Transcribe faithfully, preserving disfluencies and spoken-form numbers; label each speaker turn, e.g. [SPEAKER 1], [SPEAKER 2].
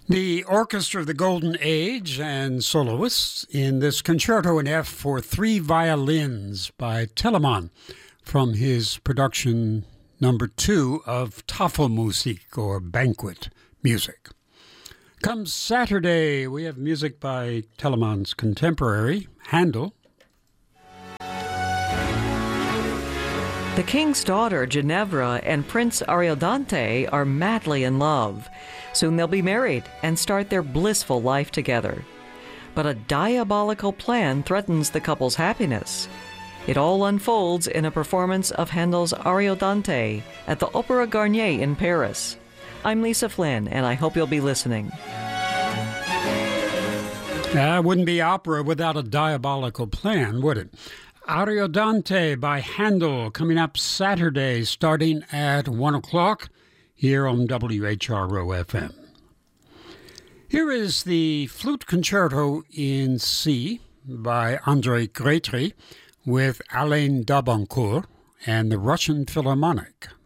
[SPEAKER 1] The Orchestra of the Golden Age and soloists in this concerto in F for three violins by Telemann from his production number two of Tafelmusik, or banquet music. Come Saturday, we have music by Telemann's contemporary, Handel.
[SPEAKER 2] The king's daughter, Ginevra, and Prince Ariodante are madly in love. Soon they'll be married and start their blissful life together. But a diabolical plan threatens the couple's happiness. It all unfolds in a performance of Handel's Ariodante at the Opéra Garnier in Paris. I'm Lisa Flynn, and I hope you'll be listening.
[SPEAKER 1] Uh, wouldn't be opera without a diabolical plan, would it? Ariodante by Handel, coming up Saturday, starting at one o'clock here on W H R O F M. Here is the Flute Concerto in C by André Grétry with Alain Dabancourt and the Russian Philharmonic.